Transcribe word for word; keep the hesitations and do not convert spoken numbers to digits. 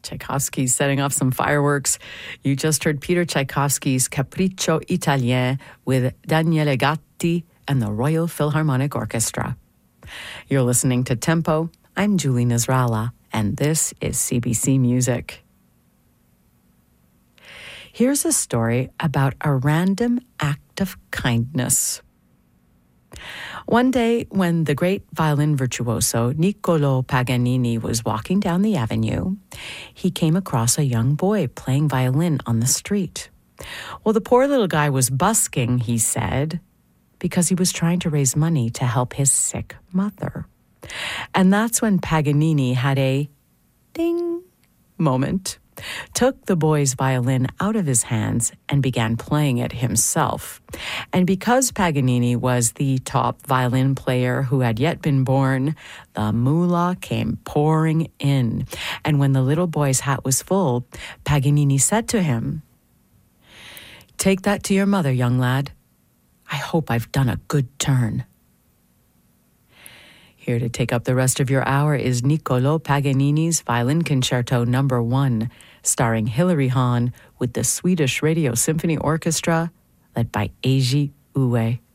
Tchaikovsky's setting off some fireworks. You just heard Peter Tchaikovsky's Capriccio Italien with Daniele Gatti and the Royal Philharmonic Orchestra. You're listening to Tempo. I'm Julie Nasrallah, and this is C B C Music. Here's a story about a random act of kindness. One day, when the great violin virtuoso Niccolò Paganini was walking down the avenue, he came across a young boy playing violin on the street. Well, the poor little guy was busking, he said, because he was trying to raise money to help his sick mother. And that's when Paganini had a ding moment, took the boy's violin out of his hands and began playing it himself. And because Paganini was the top violin player who had yet been born, the moolah came pouring in. And when the little boy's hat was full, Paganini said to him, "Take that to your mother, young lad. I hope I've done a good turn." Here to take up the rest of your hour is Niccolò Paganini's Violin Concerto Number One, starring Hilary Hahn with the Swedish Radio Symphony Orchestra, led by Eiji Uwe.